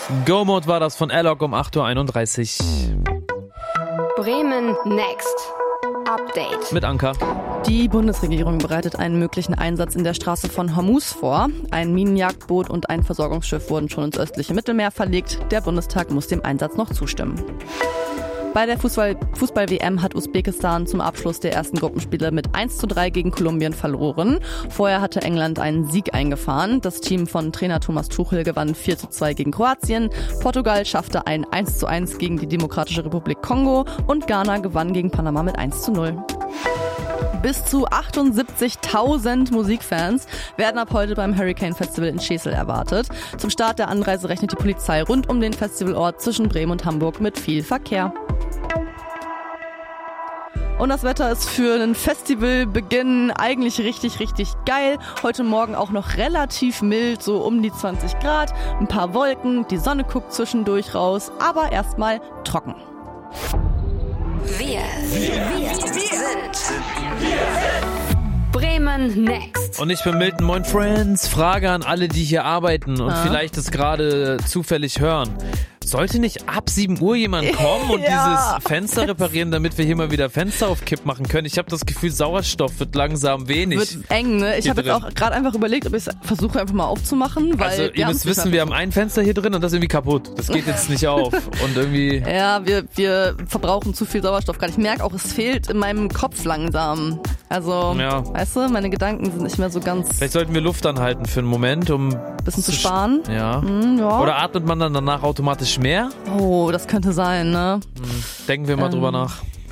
Go Mode war das von Alok um 8.31 Uhr. Bremen Next. Update. Mit Anka. Die Bundesregierung bereitet einen möglichen Einsatz in der Straße von Hormuz vor. Ein Minenjagdboot und ein Versorgungsschiff wurden schon ins östliche Mittelmeer verlegt. Der Bundestag muss dem Einsatz noch zustimmen. Bei der Fußball-WM hat Usbekistan zum Abschluss der ersten Gruppenspiele mit 1:3 gegen Kolumbien verloren. Vorher hatte England einen Sieg eingefahren. Das Team von Trainer Thomas Tuchel gewann 4:2 gegen Kroatien. Portugal schaffte ein 1:1 gegen die Demokratische Republik Kongo und Ghana gewann gegen Panama mit 1:0. Bis zu 78.000 Musikfans werden ab heute beim Hurricane Festival in Schesel erwartet. Zum Start der Anreise rechnet die Polizei rund um den Festivalort zwischen Bremen und Hamburg mit viel Verkehr. Und das Wetter ist für einen Festivalbeginn eigentlich richtig, richtig geil. Heute Morgen auch noch relativ mild, so um die 20 Grad. Ein paar Wolken, die Sonne guckt zwischendurch raus, aber erstmal trocken. Wir sind Bremen Next. Und ich bin Milton, moin Friends. Frage an alle, die hier arbeiten und vielleicht das gerade zufällig hören. Sollte nicht ab 7 Uhr jemand kommen und dieses Fenster reparieren, damit wir hier mal wieder Fenster auf Kipp machen können? Ich habe das Gefühl, Sauerstoff wird langsam wenig. Wird eng, ne? Ich habe jetzt auch gerade einfach überlegt, ob ich es versuche einfach mal aufzumachen. Weil also ihr müsst wissen, wir haben ein Fenster hier drin und das ist irgendwie kaputt. Das geht jetzt nicht auf. Und irgendwie... Ja, wir verbrauchen zu viel Sauerstoff gerade. Ich merke auch, es fehlt in meinem Kopf langsam. Also, weißt du, meine Gedanken sind nicht mehr so ganz... Vielleicht sollten wir Luft anhalten für einen Moment, um... Bisschen zu sparen. Ja. Ja. Oder atmet man dann danach automatisch mehr? Oh, das könnte sein, ne? Denken wir mal drüber nach.